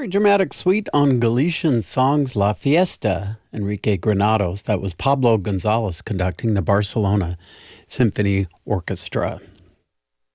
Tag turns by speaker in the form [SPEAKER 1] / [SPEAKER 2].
[SPEAKER 1] Very dramatic suite on Galician songs La Fiesta, Enrique Granados. That was Pablo Gonzalez conducting the Barcelona Symphony Orchestra.